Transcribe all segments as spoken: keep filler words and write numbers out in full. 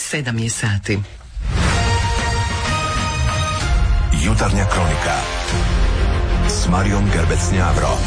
sedam je sati. Jutarnja kronika s Marijom Gerbec-Njavro.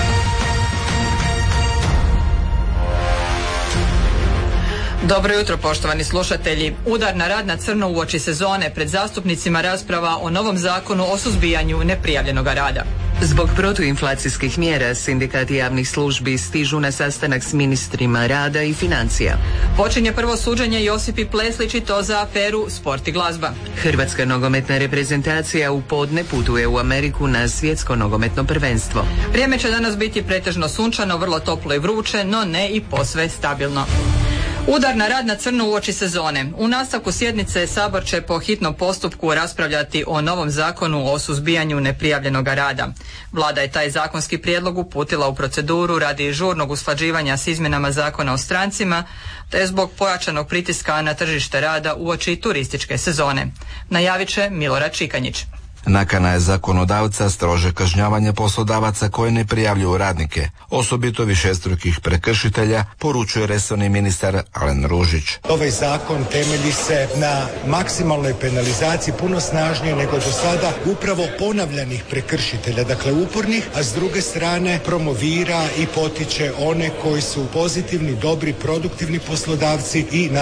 Dobro jutro, poštovani slušatelji. Udar na rad na crno uoči sezone, pred zastupnicima rasprava o novom zakonu o suzbijanju neprijavljenog rada. Zbog protuinflacijskih mjera sindikati javnih službi stižu na sastanak s ministrima rada i financija. Počinje prvo suđenje Josipi Pleslić i to za aferu Sport i glazba. Hrvatska nogometna reprezentacija u podne putuje u Ameriku na svjetsko nogometno prvenstvo. Vrijeme će danas biti pretežno sunčano, vrlo toplo i vruće, no ne i posve stabilno. Udar na rad na crno uoči sezone. U nastavku sjednice Sabor će po hitnom postupku raspravljati o novom zakonu o suzbijanju neprijavljenog rada. Vlada je taj zakonski prijedlog uputila u proceduru radi žurnog usklađivanja s izmjenama Zakona o strancima, te zbog pojačanog pritiska na tržište rada uoči turističke sezone. Najavit će Milorad Čikanjić. Nakana je zakonodavca strože kažnjavanje poslodavaca koje ne prijavljuju radnike, osobito višestrukih prekršitelja, poručuje resorni ministar Alen Ružić. Ovaj zakon temelji se na maksimalnoj penalizaciji, puno snažnije nego do sada, upravo ponavljanih prekršitelja, dakle upornih, a s druge strane promovira i potiče one koji su pozitivni, dobri, produktivni poslodavci i